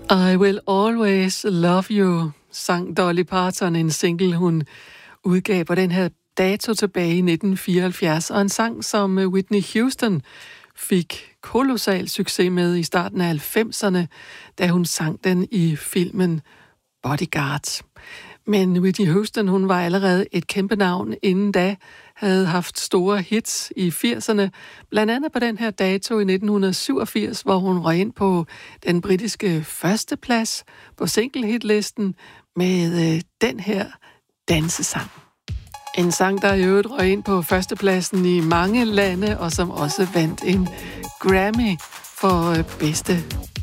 I Will Always Love You, sang Dolly Parton, en single, hun udgav på den her dato tilbage i 1974, og en sang, som Whitney Houston fik kolossal succes med i starten af 90'erne, da hun sang den i filmen Bodyguard. Men Whitney Houston, hun var allerede et kæmpe navn inden da, havde haft store hits i 80'erne, blandt andet på den her dato i 1987, hvor hun røg ind på den britiske førsteplads på single-hitlisten med den her dansesang. En sang, der i øvrigt røg ind på førstepladsen i mange lande, og som også vandt en Grammy for bedste